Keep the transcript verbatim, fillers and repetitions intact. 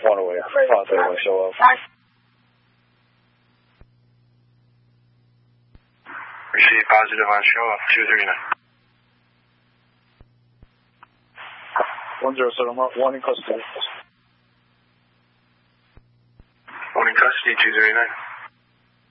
One away. five zero one, show up. Receive positive on show up, two three nine. one zero seven, one in custody. One in custody, two three nine.